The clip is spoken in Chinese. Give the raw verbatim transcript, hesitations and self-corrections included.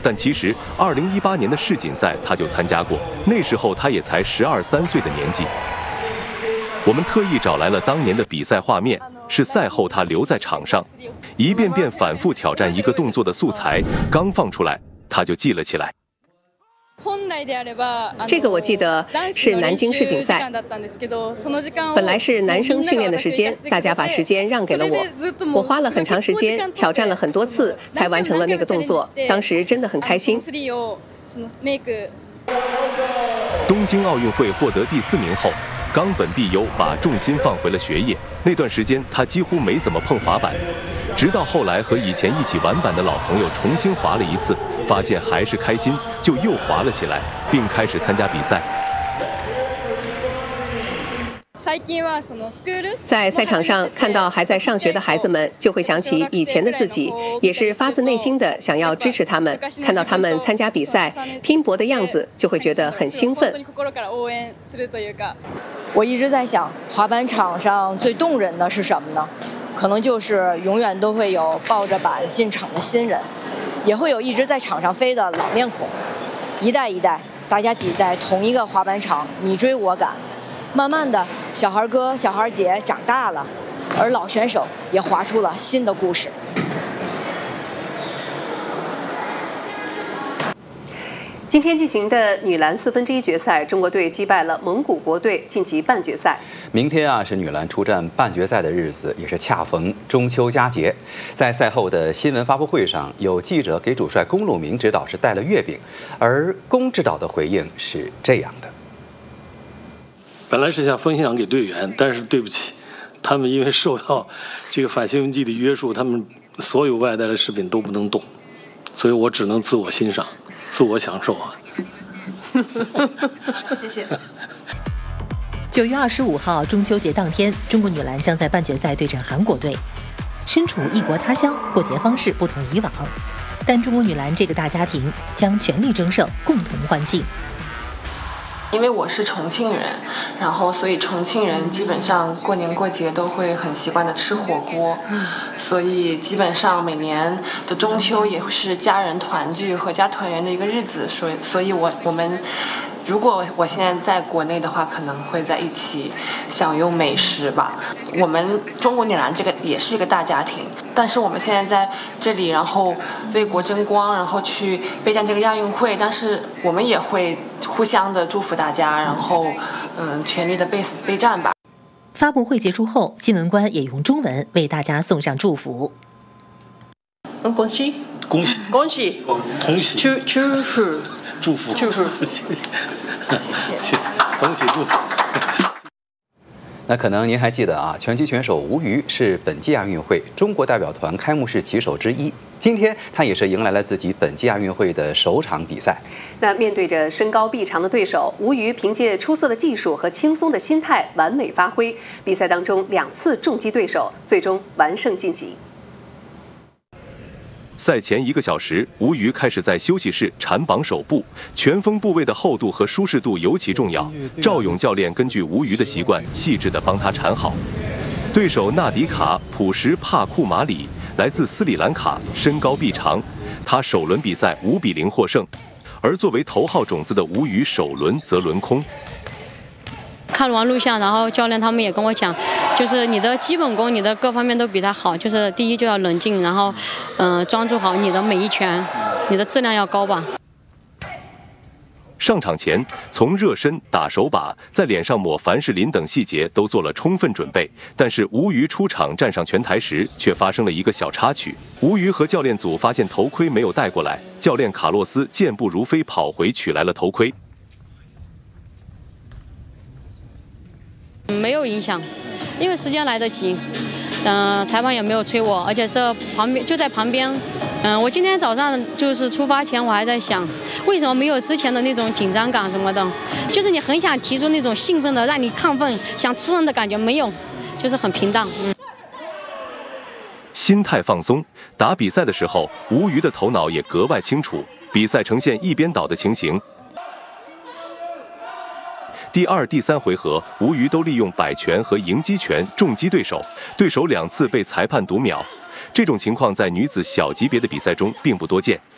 但其实二零一八年的世锦赛他就参加过，那时候他也才十二三岁的年纪。我们特意找来了当年的比赛画面，是赛后他留在场上，一遍遍反复挑战一个动作的素材，刚放出来他就记了起来。 这个我记得是南京世锦赛，本来是男生训练的时间，大家把时间让给了我，我花了很长时间，挑战了很多次，才完成了那个动作，当时真的很开心。 东京奥运会获得第四名后，冈本碧优把重心放回了学业，那段时间他几乎没怎么碰滑板，直到后来和以前一起玩板的老朋友重新滑了一次，发现还是开心，就又滑了起来，并开始参加比赛。在赛场上看到还在上学的孩子们，就会想起以前的自己，也是发自内心的想要支持他们。看到他们参加比赛拼搏的样子，就会觉得很兴奋。 我一直在想，滑板场上最动人的是什么呢？可能就是永远都会有抱着板进场的新人，也会有一直在场上飞的老面孔，一代一代，大家挤在同一个滑板场，你追我赶。慢慢的，小孩哥、小孩姐长大了，而老选手也滑出了新的故事。 今天进行的女篮四分之一决赛，中国队击败了蒙古国队，晋级半决赛。 明天啊是女篮出战半决赛的日子，也是恰逢中秋佳节。在赛后的新闻发布会上，有记者给主帅龚路明指导是带了月饼，而龚指导的回应是这样的。 本来是想分享给队员，但是对不起，他们因为受到这个反兴奋剂的约束，他们所有外带的食品都不能动，所以我只能自我欣赏、自我享受啊。 谢谢。 九月二十五号中秋节当天，中国女篮将在半决赛对阵韩国队。身处异国他乡，过节方式不同以往，但中国女篮这个大家庭将全力争胜，共同欢庆。 因为我是重庆人，然后所以重庆人基本上过年过节都会很习惯的吃火锅，所以基本上每年的中秋也是家人团聚、合家团圆的一个日子，所以所以我我们如果我现在在国内的话，可能会在一起享用美食吧。我们中国女篮这个也是一个大家庭，但是我们现在在这里，然后为国争光，然后去备战这个亚运会，但是我们也会互相的祝福大家，然后嗯，全力的备备战吧。 发布会结束后，新闻官也用中文为大家送上祝福。 嗯，恭喜恭喜恭喜同喜祝祝福祝福祝福， 谢谢谢谢，恭喜祝福。 那可能您还记得啊，拳击选手吴瑜是本届亚运会中国代表团开幕式旗手之一。今天他也是迎来了自己本届亚运会的首场比赛。 那面对着身高臂长的对手，吴瑜凭借出色的技术和轻松的心态完美发挥，比赛当中两次重击对手，最终完胜晋级。 赛前一个小时，吴瑜开始在休息室缠绑手部，拳锋部位的厚度和舒适度尤其重要。赵勇教练根据吴瑜的习惯，细致地帮他缠好。对手纳迪卡·普什帕库马里来自斯里兰卡，身高臂长，他首轮比赛五比零获胜。而作为头号种子的吴瑜，首轮则轮空。 看完录像，然后教练他们也跟我讲，就是你的基本功，你的各方面都比他好。就是第一就要冷静，然后，嗯、呃，专注好你的每一拳，你的质量要高吧。 上场前，从热身、打手把、在脸上抹凡士林等细节都做了充分准备。但是吴瑜出场站上拳台时，却发生了一个小插曲。吴瑜和教练组发现头盔没有带过来，教练卡洛斯健步如飞跑回取来了头盔。 没有影响，因为时间来得及，嗯、呃，裁判也没有催我，而且这旁边就在旁边，嗯、呃，我今天早上就是出发前我还在想，为什么没有之前的那种紧张感什么的，就是你很想提出那种兴奋的、让你亢奋、想吃人的感觉，没有，就是很平淡。嗯， 心态放松，打比赛的时候，吴瑜的头脑也格外清楚，比赛呈现一边倒的情形。第二、第三回合，吴瑜都利用摆拳和迎击拳重击对手，对手两次被裁判读秒。这种情况在女子小级别的比赛中并不多见。